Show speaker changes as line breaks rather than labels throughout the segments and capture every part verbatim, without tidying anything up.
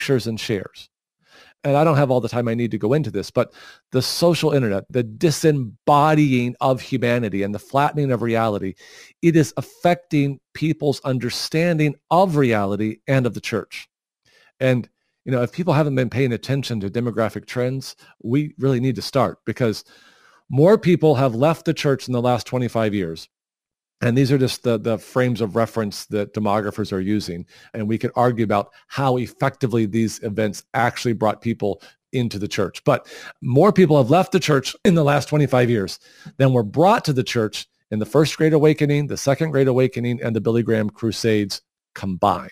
pictures and shares. And I don't have all the time I need to go into this, but the social internet, the disembodying of humanity and the flattening of reality, it is affecting people's understanding of reality and of the church. And, you know, if people haven't been paying attention to demographic trends, we really need to start, because more people have left the church in the last twenty-five years. And these are just the, the frames of reference that demographers are using. And we could argue about how effectively these events actually brought people into the church. But more people have left the church in the last twenty-five years than were brought to the church in the First Great Awakening, the Second Great Awakening, and the Billy Graham Crusades combined.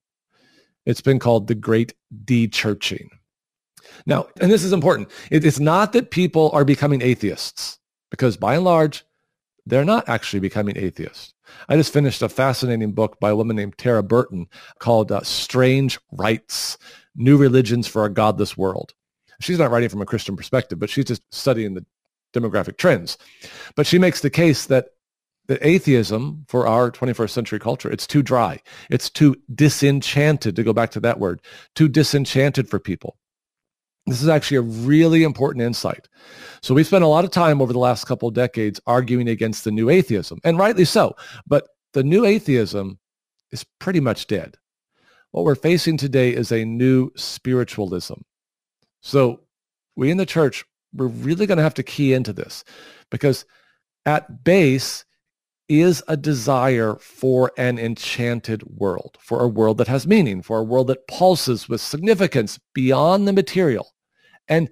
It's been called the Great De-Churching. Now, and this is important, it, it's not that people are becoming atheists, because by and large, they're not actually becoming atheists. I just finished a fascinating book by a woman named Tara Burton called uh, Strange Rites, New Religions for a Godless World. She's not writing from a Christian perspective, but she's just studying the demographic trends. But she makes the case that the atheism for our twenty-first century culture, it's too dry. It's too disenchanted, to go back to that word, too disenchanted for people. This is actually a really important insight. So we spent a lot of time over the last couple of decades arguing against the new atheism, and rightly so. But the new atheism is pretty much dead. What we're facing today is a new spiritualism. So we in the church, we're really going to have to key into this, because at base is a desire for an enchanted world, for a world that has meaning, for a world that pulses with significance beyond the material. And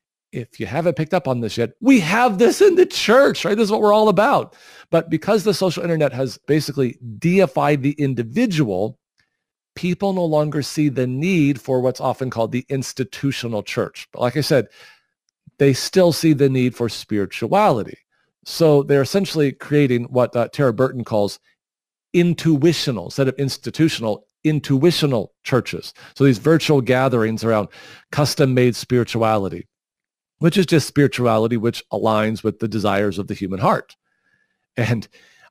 if you haven't picked up on this yet, we have this in the church, right? This is what we're all about. But because the social internet has basically deified the individual, people no longer see the need for what's often called the institutional church. But like I said, they still see the need for spirituality. So they're essentially creating what uh, Tara Burton calls intuitional, instead of institutional, intuitional churches. So these virtual gatherings around custom-made spirituality, which is just spirituality which aligns with the desires of the human heart. And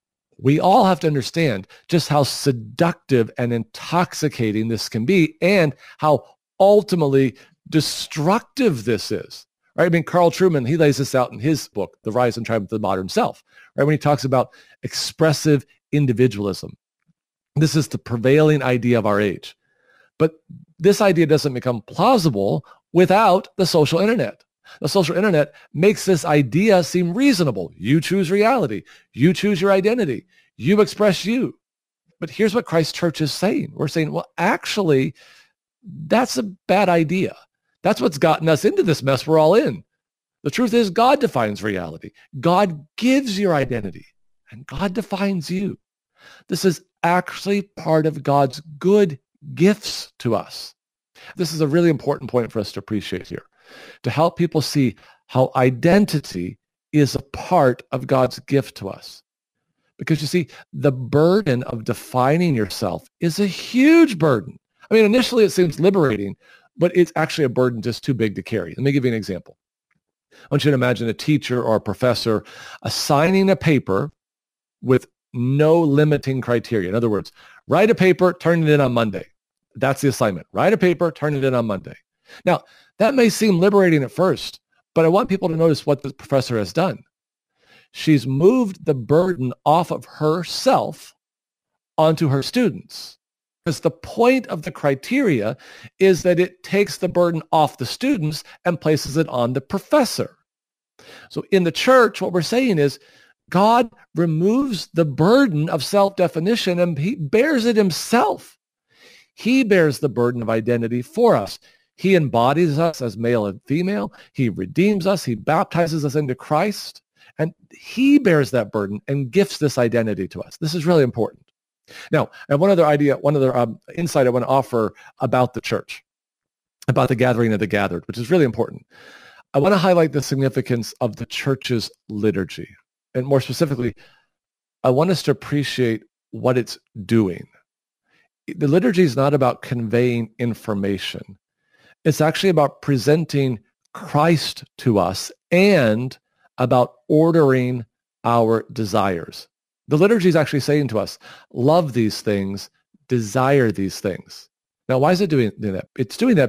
we all have to understand just how seductive and intoxicating this can be, and how ultimately destructive this is. Right? I mean, Carl Trueman, he lays this out in his book, The Rise and Triumph of the Modern Self, right? When he talks about expressive individualism. This is the prevailing idea of our age. But this idea doesn't become plausible without the social internet. The social internet makes this idea seem reasonable. You choose reality. You choose your identity. You express you. But here's what Christ Church is saying. We're saying, well, actually, that's a bad idea. That's what's gotten us into this mess we're all in. The truth is, God defines reality. God gives your identity, and God defines you. This is actually part of God's good gifts to us. This is a really important point for us to appreciate here, to help people see how identity is a part of God's gift to us. Because you see, the burden of defining yourself is a huge burden. I mean, initially it seems liberating, but it's actually a burden just too big to carry. Let me give you an example. I want you to imagine a teacher or a professor assigning a paper with no limiting criteria. In other words, write a paper, turn it in on Monday. That's the assignment. Write a paper, turn it in on Monday. Now, that may seem liberating at first, but I want people to notice what the professor has done. She's moved the burden off of herself onto her students. Because the point of the criteria is that it takes the burden off the students and places it on the professor. So in the church, what we're saying is God removes the burden of self-definition and he bears it himself. He bears the burden of identity for us. He embodies us as male and female. He redeems us. He baptizes us into Christ. And he bears that burden and gifts this identity to us. This is really important. Now, I have one other idea, one other um, insight I want to offer about the church, about the gathering of the gathered, which is really important. I want to highlight the significance of the church's liturgy. And more specifically, I want us to appreciate what it's doing. The liturgy is not about conveying information. It's actually about presenting Christ to us and about ordering our desires. The liturgy is actually saying to us, love these things, desire these things. Now, why is it doing, doing that? It's doing that